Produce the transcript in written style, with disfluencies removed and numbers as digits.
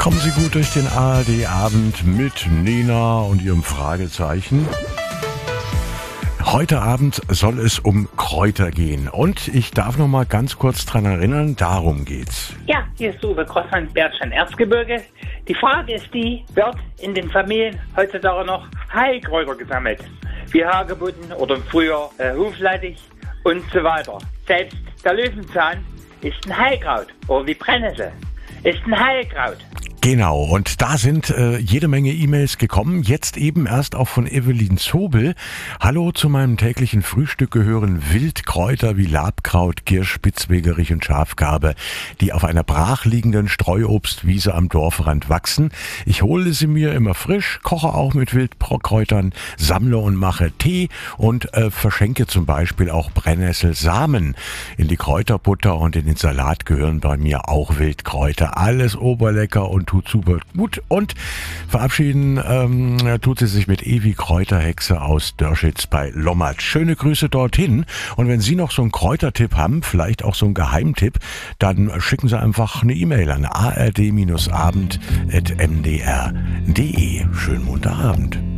Kommen Sie gut durch den ARD-Abend mit Nena und ihrem Fragezeichen. Heute Abend soll es um Kräuter gehen und ich darf noch mal ganz kurz dran erinnern, darum geht's. Ja, hier ist Uwe Grossmann, Bergstein Erzgebirge. Die Frage ist wird in den Familien heutzutage noch Heilkräuter gesammelt? Wie Hagebutten oder früher Huflattich und so weiter. Selbst der Löwenzahn ist ein Heilkraut oder die Brennnessel ist ein Heilkraut. Genau, und da sind jede Menge E-Mails gekommen, jetzt eben erst auch von Evelyn Zobel. Hallo, zu meinem täglichen Frühstück gehören Wildkräuter wie Labkraut, Kirsch, Spitzwegerich und Schafgarbe, die auf einer brachliegenden Streuobstwiese am Dorfrand wachsen. Ich hole sie mir immer frisch, koche auch mit Wildkräutern, sammle und mache Tee und verschenke zum Beispiel auch Brennnesselsamen. In die Kräuterbutter und in den Salat gehören bei mir auch Wildkräuter. Alles oberlecker und tut super gut. Und verabschieden tut sie sich mit Evi Kräuterhexe aus Dörschitz bei Lommatz. Schöne Grüße dorthin. Und wenn Sie noch so einen Kräutertipp haben, vielleicht auch so einen Geheimtipp, dann schicken Sie einfach eine E-Mail an ard-abend@mdr.de. Schönen Montagabend.